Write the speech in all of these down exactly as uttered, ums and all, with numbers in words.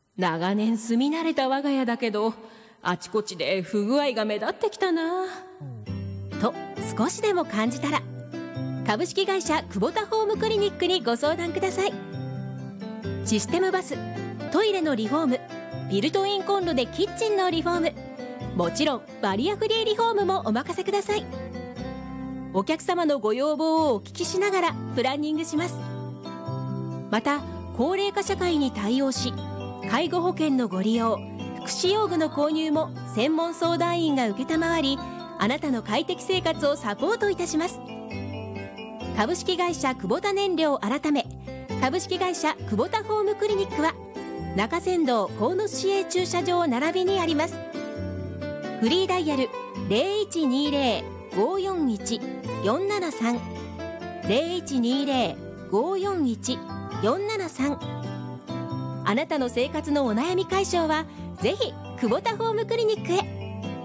長年住み慣れた我が家だけど、あちこちで不具合が目立ってきたなと少しでも感じたら、株式会社クボタホームクリニックにご相談ください。システムバス、トイレのリフォーム、ビルトインコンロでキッチンのリフォーム、もちろんバリアフリーリフォームもお任せください。お客様のご要望をお聞きしながらプランニングします。また高齢化社会に対応し、介護保険のご利用、福祉用具の購入も専門相談員が承り、あなたの快適生活をサポートいたします。株式会社クボタ燃料改め株式会社クボタホームクリニックは中山道鴻巣市営駐車場並びにあります。フリーダイヤル ゼロいちにゼロ ごーよんいち よんななさん ゼロいちにゼロ ごーよんいち よんななさん。あなたの生活のお悩み解消はぜひクボタホームクリニックへ。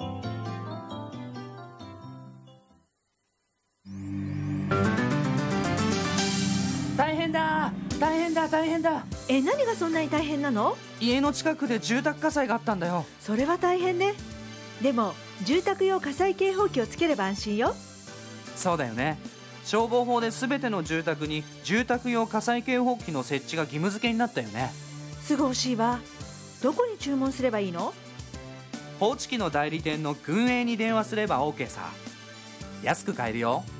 大変だ大変だ大変だ。 え、何がそんなに大変なの？ 家の近くで住宅火災があったんだよ。 それは大変ね。でも住宅用火災警報器をつければ安心よ。 そうだよね。消防法で全ての住宅に住宅用火災警報器の設置が義務付けになったよね。 すぐ欲しいわ。どこに注文すればいいの？ 報知器の代理店の軍営に電話すれば OK さ。安く買えるよ。